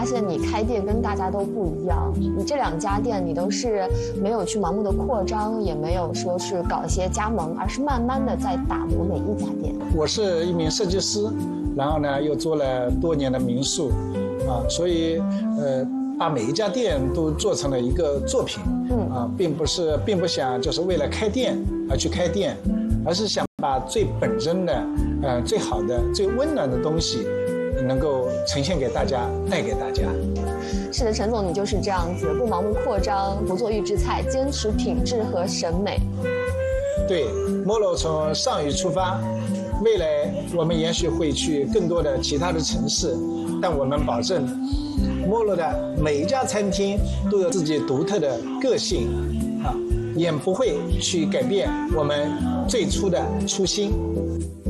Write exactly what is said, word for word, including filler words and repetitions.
发现你开店跟大家都不一样，你这两家店你都是没有去盲目的扩张，也没有说是搞一些加盟，而是慢慢的在打磨每一家店。 我是一名设计师，然后呢又做了多年的民宿，啊，所以呃把每一家店都做成了一个作品，嗯啊，并不是并不想就是为了开店而去开店，而是想把最本真的、呃最好的、最温暖的东西，能够呈现给大家，带给大家。 是的，陈总，你就是这样子，不盲目扩张，不做预制菜，坚持品质和审美。 对 ，Molo 从上虞出发，未来我们也许会去更多的其他的城市，但我们保证 ，Molo 的每一家餐厅都有自己独特的个性，啊，也不会去改变我们最初的初心。